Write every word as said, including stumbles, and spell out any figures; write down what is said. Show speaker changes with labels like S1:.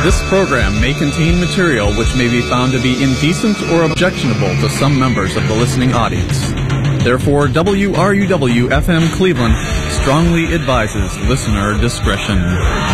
S1: This program may contain material which may be found to be indecent or objectionable to some members of the listening audience. Therefore, W R U W F M Cleveland strongly advises listener discretion.